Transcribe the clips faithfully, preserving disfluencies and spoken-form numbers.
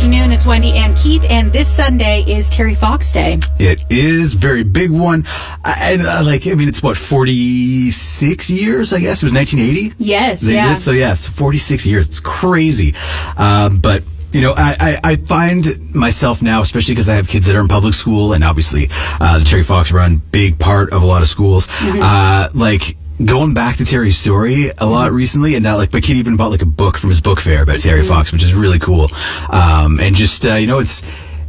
afternoon. It's Wendy and Keith, and this Sunday is Terry Fox Day. It is very big one. I, I like. I mean, it's what forty-six years. I guess it was nineteen eighty. Yes, they yeah. Did? So yeah, it's forty-six years. It's crazy, um, but. You know, I, I, I find myself now, especially because I have kids that are in public school, and obviously uh, the Terry Fox Run, big part of a lot of schools, mm-hmm. uh, like going back to Terry's story a lot mm-hmm. recently, and now like my kid even bought like a book from his book fair about Terry mm-hmm. Fox, which is really cool. Um, and just, uh, you know, it's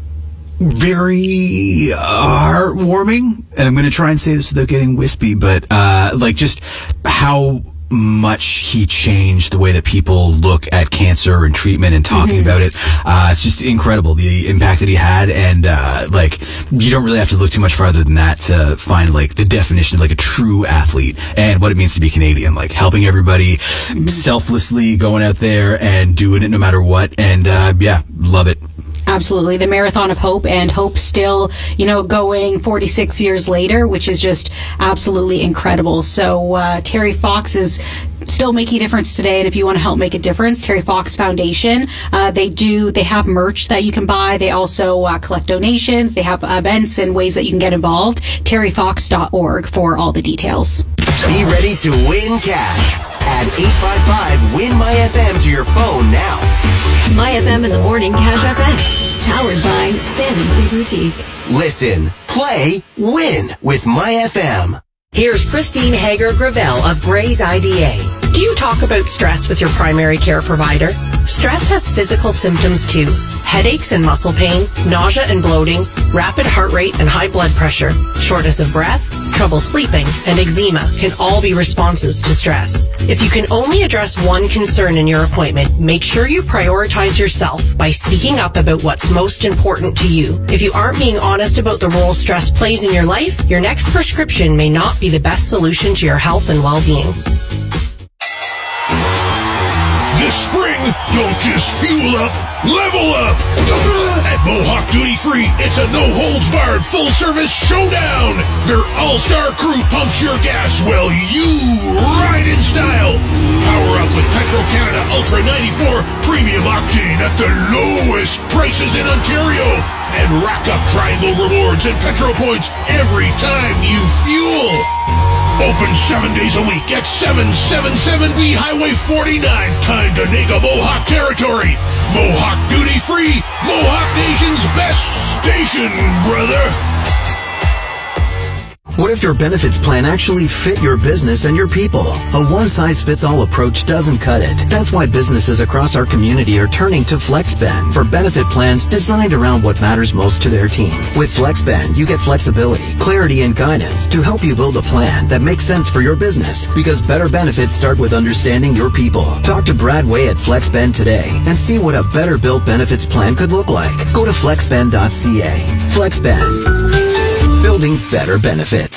very uh, heartwarming, and I'm going to try and say this without getting wispy, but uh, like just how much he changed the way that people look at cancer and treatment and talking mm-hmm. about it. Uh, it's just incredible, the impact that he had. And, uh, like, you don't really have to look too much farther than that to find, like, the definition of, like, a true athlete and what it means to be Canadian. Like, helping everybody mm-hmm. selflessly, going out there and doing it no matter what. And, uh, yeah, love it. Absolutely. The Marathon of Hope, and Hope still, you know, going forty-six years later, which is just absolutely incredible. So uh, Terry Fox is still making a difference today, and if you want to help make a difference, Terry Fox Foundation, uh, they do, they have merch that you can buy. They also uh, collect donations. They have events and ways that you can get involved. terry fox dot org for all the details. Be ready to win cash. Add eight five five win my F M to your phone now. My F M in the morning, Cash F X. Powered by San Jose Boutique. Listen, play, win with My F M. Here's Christine Hager-Gravel of Gray's I D A. Do you talk about stress with your primary care provider? Stress has physical symptoms too. Headaches and muscle pain, nausea and bloating, rapid heart rate and high blood pressure, shortness of breath, trouble sleeping, and eczema can all be responses to stress. If you can only address one concern in your appointment, make sure you prioritize yourself by speaking up about what's most important to you. If you aren't being honest about the role stress plays in your life, your next prescription may not be the best solution to your health and well-being. This spring, don't just fuel up, level up! At Mohawk Duty Free, it's a no-holds-barred full-service showdown! Their all-star crew pumps your gas while you ride in style! Power up with Petro-Canada Ultra ninety-four Premium Octane at the lowest prices in Ontario! And rack up Triangle rewards and Petro points every time you fuel! Open seven days a week at seven seventy-seven B Highway forty-nine. Time to Nega Mohawk territory. Mohawk Duty Free, Mohawk Nation's best station, brother. What if your benefits plan actually fit your business and your people? A one-size-fits-all approach doesn't cut it. That's why businesses across our community are turning to FlexBend for benefit plans designed around what matters most to their team. With FlexBend, you get flexibility, clarity, and guidance to help you build a plan that makes sense for your business, because better benefits start with understanding your people. Talk to Brad Way at FlexBend today and see what a better built benefits plan could look like. Go to flexbend dot c a. FlexBend. Building better benefits.